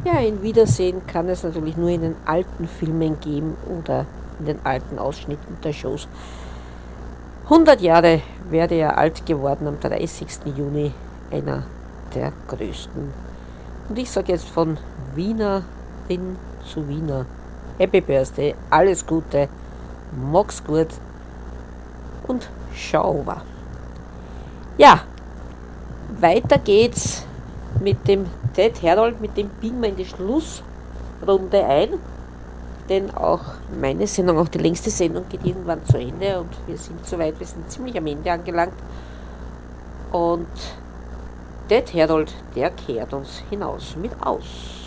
Ja, ein Wiedersehen kann es natürlich nur in den alten Filmen geben oder in den alten Ausschnitten der Shows. 100 Jahre werde er alt geworden am 30. Juni, einer der größten. Und ich sage jetzt von Wienerin zu Wiener. Happy Birthday, alles Gute, mag's gut und schau over. Ja, weiter geht's mit dem Ted Herold, mit dem biegen wir in die Schlussrunde ein. Denn auch meine Sendung, auch die längste Sendung, geht irgendwann zu Ende und wir sind soweit, wir sind ziemlich am Ende angelangt. Und Ted Herold, der kehrt uns hinaus mit aus.